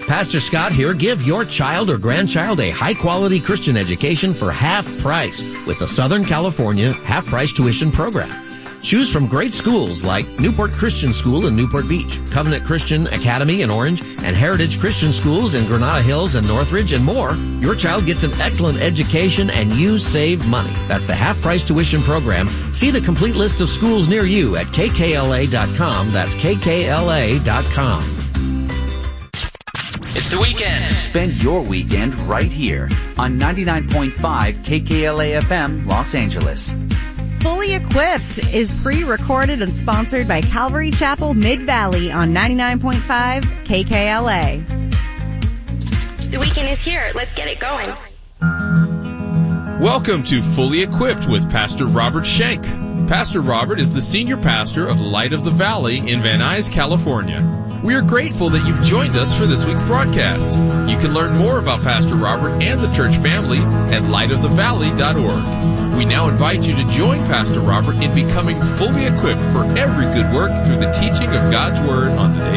Pastor Scott here. Give your child or grandchild a high-quality Christian education for half price with the Southern California half-price tuition program. Choose from great schools like Newport Christian School in Newport Beach, Covenant Christian Academy in Orange, and Heritage Christian Schools in Granada Hills and Northridge, and more. Your child gets an excellent education and you save money. That's the half-price tuition program. See the complete list of schools near you at K K L A dot com. That's K K L A dot com. It's the weekend. Spend your weekend right here on ninety-nine point five K K L A F M, Los Angeles. Fully Equipped is pre-recorded and sponsored by Calvary Chapel Mid-Valley on ninety-nine point five K K L A. The weekend is here. Let's get it going. Welcome to Fully Equipped with Pastor Robert Schenk. Pastor Robert is the senior pastor of Light of the Valley in Van Nuys, California. We are grateful that you've joined us for this week's broadcast. You can learn more about Pastor Robert and the church family at light of the valley dot org. We now invite you to join Pastor Robert in becoming fully equipped for every good work through the teaching of God's Word on today's